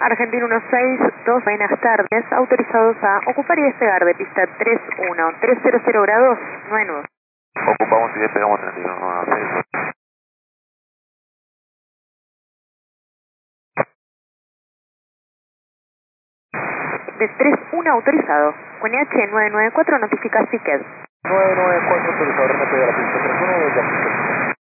Argentina 162, buenas tardes, autorizados a ocupar y despegar de pista 31, 300 grados, 9 nudos. Ocupamos y despegamos 31, De 31 autorizado, QNH 994 notifica Siquet. 994 autorizado, remate de la pista 31 desde aquí.